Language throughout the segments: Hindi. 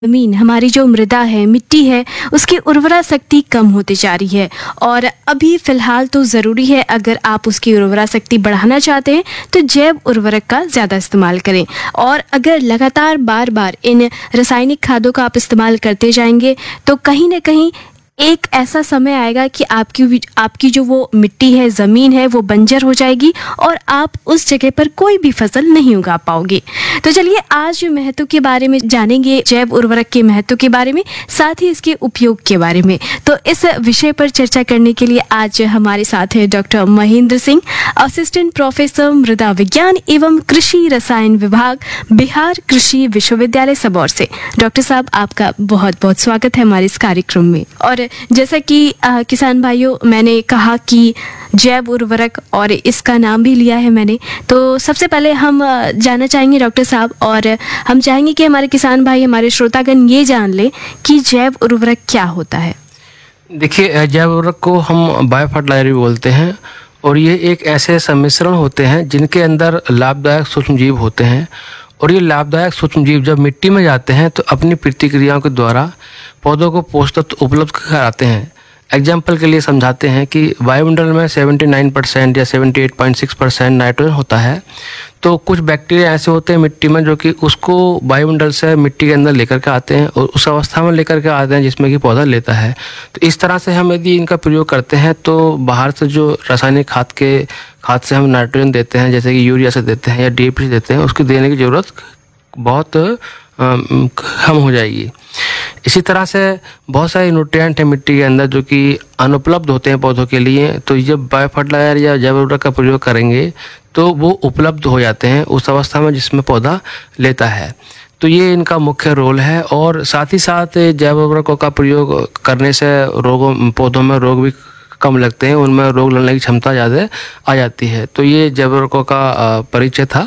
ज़मीन हमारी जो मृदा है, मिट्टी है, उसकी उर्वरा शक्ति कम होती जा रही है। और अभी फ़िलहाल तो ज़रूरी है, अगर आप उसकी उर्वरा शक्ति बढ़ाना चाहते हैं तो जैव उर्वरक का ज़्यादा इस्तेमाल करें। और अगर लगातार बार बार इन रासायनिक खादों का आप इस्तेमाल करते जाएंगे तो कहीं ना कहीं एक ऐसा समय आएगा कि आपकी जो वो मिट्टी है, ज़मीन है, वो बंजर हो जाएगी और आप उस जगह पर कोई भी फसल नहीं उगा पाओगे। तो चलिए आज महत्व के बारे में जानेंगे, जैव उर्वरक के महत्व के बारे में, साथ ही इसके उपयोग के बारे में। तो इस विषय पर चर्चा करने के लिए आज हमारे साथ है doctor Mahendra Singh, assistant professor मृदा विज्ञान एवं कृषि रसायन विभाग, बिहार कृषि विश्वविद्यालय सबौर से। डॉक्टर साहब, आपका बहुत बहुत स्वागत है हमारे इस कार्यक्रम में। और जैसा कि किसान भाइयों, मैंने कहा कि जैव उर्वरक और इसका नाम भी लिया है मैंने, तो सबसे पहले हम जानना चाहेंगे डॉक्टर साहब, और हम चाहेंगे कि हमारे किसान भाई, हमारे श्रोतागण ये जान ले कि जैव उर्वरक क्या होता है। देखिए, जैव उर्वरक को हम बायो फर्टिलाइजर भी बोलते हैं और ये एक ऐसे सम्मिश्रण होते हैं जिनके अंदर लाभदायक सूक्ष्मजीव होते हैं। और ये लाभदायक सूक्ष्मजीव जब मिट्टी में जाते हैं तो अपनी प्रतिक्रियाओं के द्वारा पौधों को पोषक तत्व उपलब्ध कराते हैं। एग्जाम्पल के लिए समझाते हैं कि वायुमंडल में 79% या 78.6% नाइट्रोजन होता है, तो कुछ बैक्टीरिया ऐसे होते हैं मिट्टी में जो कि उसको वायुमंडल से मिट्टी के अंदर लेकर के आते हैं और उस अवस्था में लेकर के आते हैं जिसमें कि पौधा लेता है। तो इस तरह से हम यदि इनका प्रयोग करते हैं तो बाहर से जो रासायनिक खाद से हम नाइट्रोजन देते हैं, जैसे कि यूरिया से देते हैं या डीएपी से देते हैं, उसकी देने की ज़रूरत बहुत कम हो जाएगी। इसी तरह से बहुत सारे न्यूट्रिएंट हैं मिट्टी के अंदर जो कि अनुपलब्ध होते हैं पौधों के लिए, तो जब बायो फर्टिलाइजर या जैव उर्वरक का प्रयोग करेंगे तो वो उपलब्ध हो जाते हैं उस अवस्था में जिसमें पौधा लेता है। तो ये इनका मुख्य रोल है। और साथ ही साथ जैव उर्वरकों का प्रयोग करने से पौधों में रोग भी कम लगते हैं, उनमें रोग लड़ने की क्षमता ज़्यादा आ जाती है। तो ये जैव उर्वरकों का परिचय था।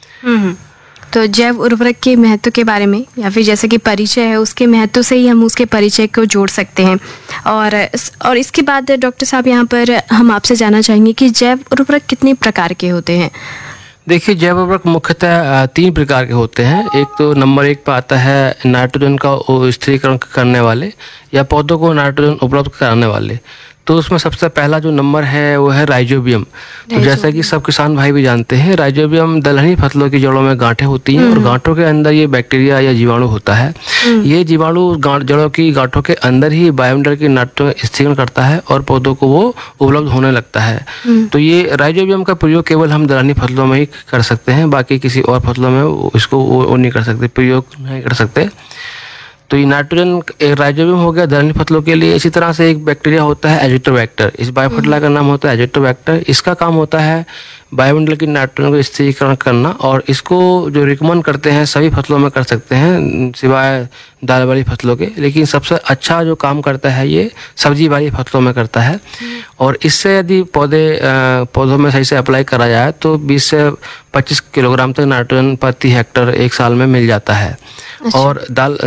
तो जैव उर्वरक के महत्व के बारे में, या फिर जैसे कि परिचय है, उसके महत्व से ही हम उसके परिचय को जोड़ सकते हैं। और इसके बाद डॉक्टर साहब, यहाँ पर हम आपसे जानना चाहेंगे कि जैव उर्वरक कितने प्रकार के होते हैं। देखिए, जैव उर्वरक मुख्यतः 3 प्रकार के होते हैं। एक तो नंबर 1 पर आता है नाइट्रोजन का स्थिरीकरण करने वाले या पौधों को नाइट्रोजन उपलब्ध कराने वाले। तो उसमें सबसे पहला जो नंबर है वो है राइजोबियम। तो जैसा कि सब किसान भाई भी जानते हैं, राइजोबियम दलहनी फसलों की जड़ों में गांठें होती हैं और गांठों के अंदर ये बैक्टीरिया या जीवाणु होता है। ये जीवाणु जड़ों की गांठों के अंदर ही वायुमंडल की नाइट्रोजन स्थिरीकरण करता है और पौधों को वो उपलब्ध होने लगता है। तो ये राइजोबियम का प्रयोग केवल हम दलहनी फसलों में ही कर सकते हैं, बाकी किसी और फसलों में इसको वो नहीं कर सकते, प्रयोग नहीं कर सकते। तो ये नाइट्रोजन एक राइजोबियम हो गया दलहनी फसलों के लिए। इसी तरह से एक बैक्टीरिया होता है एजिटोबैक्टर, इस बायो फर्टिलाइजर का नाम होता है एजिटोबैक्टर। इसका काम होता है वायुमंडल की नाइट्रोजन को स्थिरीकरण करना, और इसको जो रिकमेंड करते हैं सभी फसलों में कर सकते हैं सिवाय दाल वाली फसलों के, लेकिन सबसे अच्छा जो काम करता है ये सब्जी वाली फसलों में करता है। और इससे यदि पौधों में सही से अप्लाई करा जाए तो 20 से 25 किलोग्राम तक नाइट्रोजन प्रति हेक्टर एक साल में मिल जाता है। और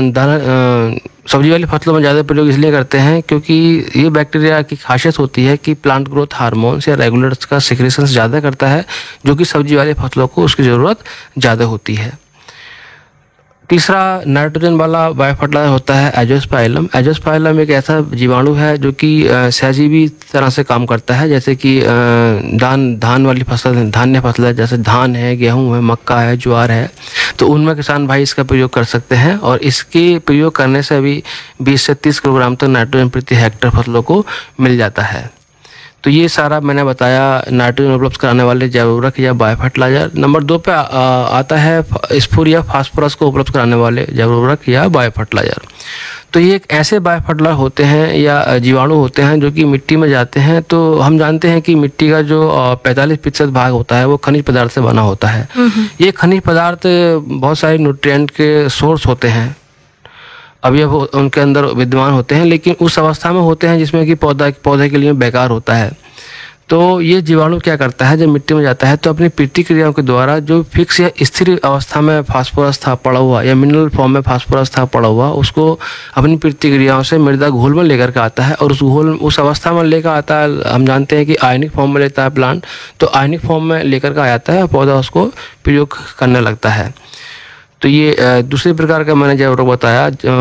सब्जी वाली फसलों में ज़्यादा प्रयोग इसलिए करते हैं क्योंकि ये बैक्टीरिया की खासियत होती है कि प्लांट ग्रोथ हार्मोन्स या रेगुलेटर्स का सिक्रेशन ज़्यादा करता है, जो कि सब्जी वाली फसलों को उसकी ज़रूरत ज़्यादा होती है। तीसरा नाइट्रोजन वाला बायो फर्टिलाइजर होता है एजोस्पाइलम। एजोस्पाइलम एक ऐसा जीवाणु है जो कि सहजीवी तरह से काम करता है, जैसे कि धान वाली फसल, धान्य फसल है, जैसे धान है, गेहूं है, मक्का है, ज्वार है, तो उनमें किसान भाई इसका प्रयोग कर सकते हैं। और इसके प्रयोग करने से भी 20 से 30 किलोग्राम तक नाइट्रोजन प्रति हेक्टर फसलों को मिल जाता है। तो ये सारा मैंने बताया नाइट्रोजन उपलब्ध कराने वाले जैव उर्वरक या बायो फर्टिलाइजर। नंबर 2 पे आता है स्फूर या फास्फोरस को उपलब्ध कराने वाले जैव उर्वरक या बायो फर्टिलाइजर। तो ये एक ऐसे बायो फर्टिलाइजर होते हैं या जीवाणु होते हैं जो कि मिट्टी में जाते हैं। तो हम जानते हैं कि मिट्टी का जो 45% भाग होता है वो खनिज पदार्थ से बना होता है। ये खनिज पदार्थ बहुत सारे न्यूट्रिएंट के सोर्स होते हैं, अभी वो उनके अंदर विद्यमान होते हैं, लेकिन उस अवस्था में होते हैं जिसमें कि पौधे के लिए बेकार होता है। तो ये जीवाणु क्या करता है, जब मिट्टी में जाता है तो अपनी प्रतिक्रियाओं के द्वारा जो फिक्स या स्थिर अवस्था में फास्फोरस था पड़ा हुआ या मिनरल फॉर्म में फास्फोरस था पड़ा हुआ, उसको अपनी प्रतिक्रियाओं से मृदा घोल में लेकर के आता है। और उस अवस्था में लेकर आता है, हम जानते हैं कि आयनिक फॉर्म में लेता है प्लांट, तो आयनिक फॉर्म में लेकर के आ जाता है और पौधा उसको प्रयोग करने लगता है। तो ये दूसरे प्रकार का मैंने जैव उर्वरक बताया